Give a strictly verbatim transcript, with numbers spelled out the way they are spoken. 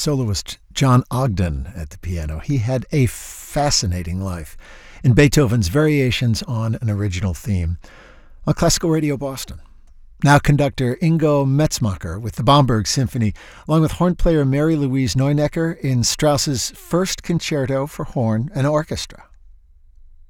soloist John Ogden at the piano. He had a fascinating life in Beethoven's Variations on an Original Theme on Classical Radio Boston. Now conductor Ingo Metzmacher with the Bamberg Symphony, along with horn player Mary Louise Neunecker in Strauss's First Concerto for Horn and Orchestra.